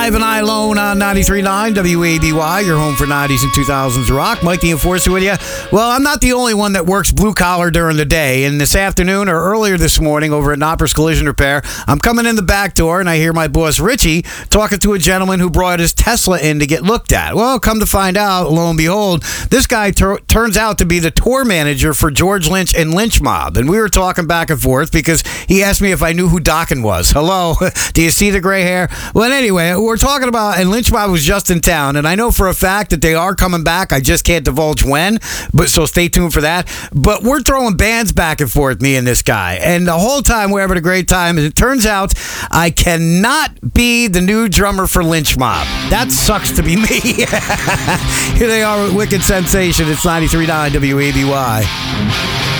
Live and I Alone on 93.9 WABY, your home for 90s and 2000s rock. Mike the Enforcer with you. Well, I'm not the only one that works blue collar during the day. And this afternoon or earlier this morning over at Knoppers Collision Repair, I'm coming in the back door and I hear my boss Richie talking to a gentleman who brought his Tesla in to get looked at. Well, come to find out, lo and behold, this guy turns out to be the tour manager for George Lynch and Lynch Mob. And we were talking back and forth because he asked me if I knew who Dokken was. Hello, do you see the gray hair? Well, anyway, we're talking about, and Lynch Mob was just in town, and I know for a fact that they are coming back. I just can't divulge when, but so stay tuned for that. But we're throwing bands back and forth, me and this guy, and the whole time we're having a great time. And it turns out I cannot be the new drummer for Lynch Mob. That sucks to be me. Here they are with Wicked Sensation. It's 93.9 WABY.